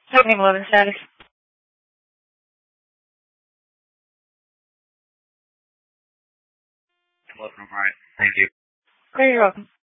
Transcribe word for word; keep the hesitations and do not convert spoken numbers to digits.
Lightning eleven status. Welcome, alright. Thank you. Okay, you're welcome.